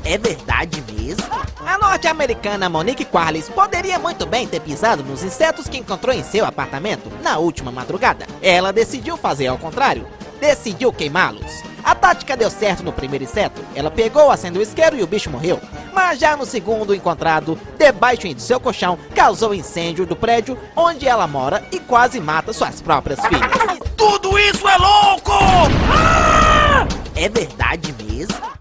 É verdade mesmo? A norte-americana Monique Quarles poderia muito bem ter pisado nos insetos que encontrou em seu apartamento na última madrugada. Ela decidiu fazer ao contrário. Decidiu queimá-los. A tática deu certo no primeiro inseto. Ela pegou, acendeu o isqueiro e o bicho morreu. Mas já no segundo encontrado, debaixo de seu colchão, causou incêndio do prédio onde ela mora e quase mata suas próprias filhas. Tudo isso é louco! É verdade mesmo?